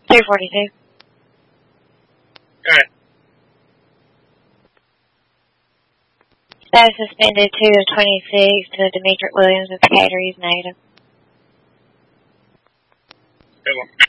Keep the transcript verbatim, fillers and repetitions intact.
two forty-two. Alright. Status suspended two of twenty-six to Demetric Williams of Decatur, he's native. Good one.